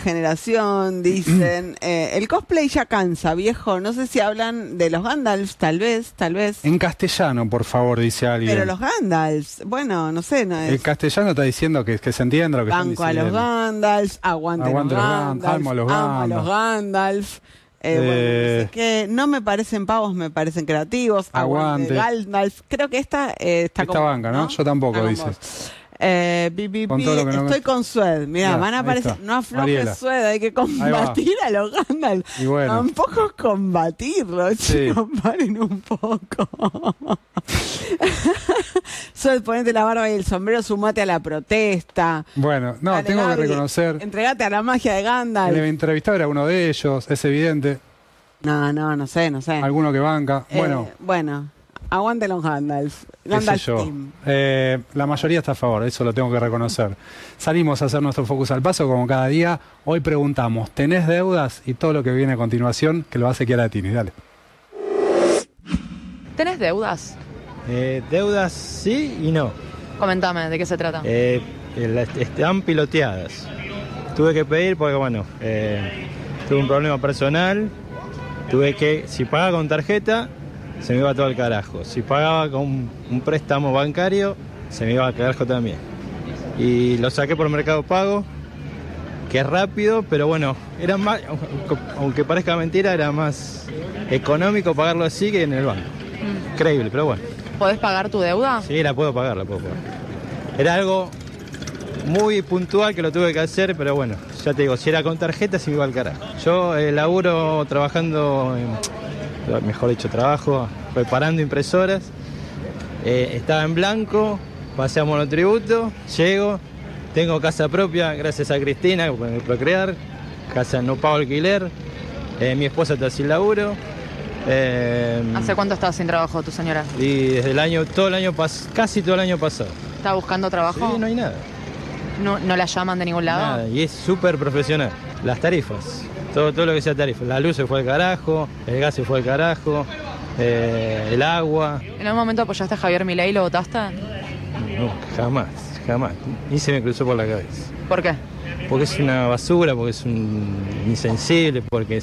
generación, dicen. El cosplay ya cansa, viejo. No sé si hablan de los Gandalfs, tal vez. En castellano, por favor, dice alguien. Pero los Gandalfs, bueno, no sé, no es. El castellano está diciendo que se entienda lo que están Banco a diciendo. los Gandalfs, aguante los Gandalfs, amo a los Gandalfs. Bueno, no sé qué, no me parecen pavos, me parecen creativos. Aguante Gandalf. Creo que esta está esta banca, ¿no? Yo tampoco, dice. Estoy con Sued. Mirá, van a aparecer. No aflojes Sued, hay que combatir a los Gandalf. Bueno. Tampoco es combatirlos, sí. Chicos, paren un poco. Sued, ponete la barba y el sombrero, sumate a la protesta. Bueno, no, dale, tengo que reconocer. Entregate a la magia de Gandalf. El entrevistado era uno de ellos, es evidente. No sé. Alguno que banca. Bueno. Aguante los Gandalf. Gandalf Team. La mayoría está a favor, eso lo tengo que reconocer. Salimos a hacer nuestro Focus al Paso como cada día. Hoy preguntamos, ¿tenés deudas? Y todo lo que viene a continuación, que lo hace Chiaratini. Dale. ¿Tenés deudas? Deudas sí y no. Comentame, ¿de qué se trata? Están piloteadas. Tuve que pedir porque, bueno, tuve un problema personal. Tuve que, si pagaba con tarjeta, se me iba todo al carajo. Si pagaba con un préstamo bancario, se me iba al carajo también. Y lo saqué por Mercado Pago, que es rápido, pero bueno, era más, aunque parezca mentira, era más económico pagarlo así que en el banco. Increíble, pero bueno. ¿Podés pagar tu deuda? Sí, la puedo pagar. Era algo muy puntual que lo tuve que hacer, pero bueno, ya te digo, si era con tarjeta, se me iba al carajo. Yo laburo trabajando mejor dicho, trabajo preparando impresoras. Estaba en blanco, pasé a monotributo, llego, tengo casa propia, gracias a Cristina, por Procrear, casa no pago alquiler, mi esposa está sin laburo. ¿Hace cuánto estás sin trabajo tu señora? Y desde casi todo el año pasado. ¿Está buscando trabajo? Sí, no hay nada. ¿No la llaman de ningún lado? Nada, y es súper profesional. Las tarifas. Todo lo que sea tarifa. La luz se fue al carajo, el gas se fue al carajo, el agua. ¿En algún momento apoyaste a Javier Milei y lo votaste? No, jamás. Ni se me cruzó por la cabeza. ¿Por qué? Porque es una basura, porque es un insensible, porque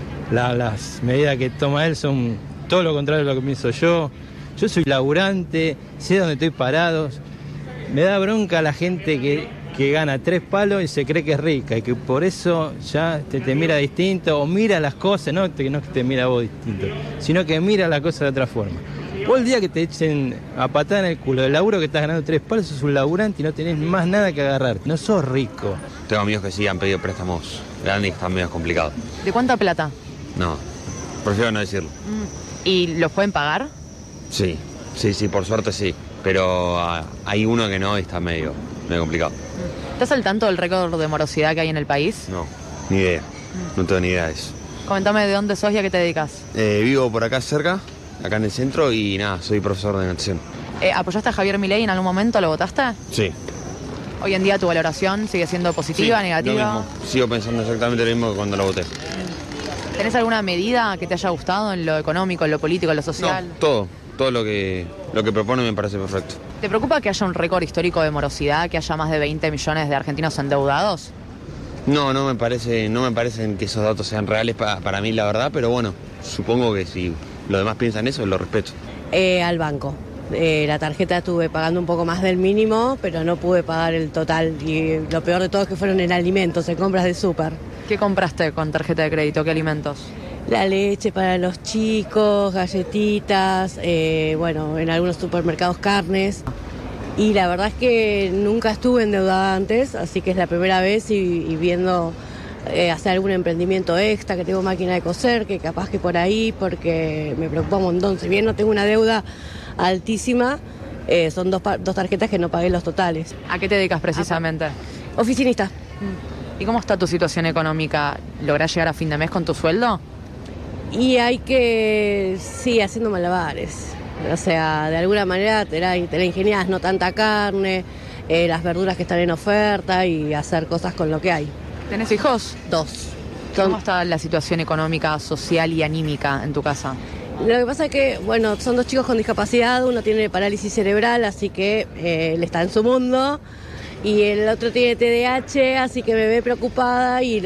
las medidas que toma él son todo lo contrario de lo que pienso yo. Yo soy laburante, sé dónde estoy parado. Me da bronca la gente que gana 3 palos y se cree que es rica y que por eso ya te mira distinto o mira las cosas, no que te mira a vos distinto, sino que mira las cosas de otra forma. Vos el día que te echen a patada en el culo del laburo que estás ganando 3 palos, sos un laburante y no tenés más nada que agarrar, no sos rico. Tengo amigos que sí han pedido préstamos grandes y están medio complicados. ¿De cuánta plata? No, prefiero no decirlo. ¿Y los pueden pagar? Sí, por suerte sí, pero hay uno que no y está medio complicado. ¿Estás al tanto del récord de morosidad que hay en el país? No, ni idea. No tengo ni idea de eso. Comentame de dónde sos y a qué te dedicas. Vivo por acá cerca, acá en el centro, y nada, soy profesor de natación. ¿Apoyaste a Javier Milei en algún momento? ¿Lo votaste? Sí. ¿Hoy en día tu valoración sigue siendo positiva, negativa? Lo mismo. Sigo pensando exactamente lo mismo que cuando lo voté. ¿Tenés alguna medida que te haya gustado en lo económico, en lo político, en lo social? No, todo lo que propone me parece perfecto. ¿Te preocupa que haya un récord histórico de morosidad, que haya más de 20 millones de argentinos endeudados? No me parecen que esos datos sean reales para mí, la verdad, pero bueno, supongo que si los demás piensan eso, lo respeto. Al banco. La tarjeta estuve pagando un poco más del mínimo, pero no pude pagar el total. Y lo peor de todo es que fueron en alimentos, en compras de súper. ¿Qué compraste con tarjeta de crédito? ¿Qué alimentos? La leche para los chicos, galletitas, en algunos supermercados carnes. Y la verdad es que nunca estuve endeudada antes, así que es la primera vez y viendo hacer algún emprendimiento extra, que tengo máquina de coser, que capaz que por ahí, porque me preocupa un montón. Si bien no tengo una deuda altísima, son dos tarjetas que no pagué los totales. ¿A qué te dedicas precisamente? Oficinista. ¿Y cómo está tu situación económica? ¿Lográs llegar a fin de mes con tu sueldo? Y hay que seguir haciendo malabares. O sea, de alguna manera te la ingenias, no tanta carne, las verduras que están en oferta y hacer cosas con lo que hay. ¿Tenés hijos? 2. ¿Cómo está la situación económica, social y anímica en tu casa? Lo que pasa es que, son 2 chicos con discapacidad, uno tiene parálisis cerebral, así que él está en su mundo, y el otro tiene TDAH, así que me ve preocupada y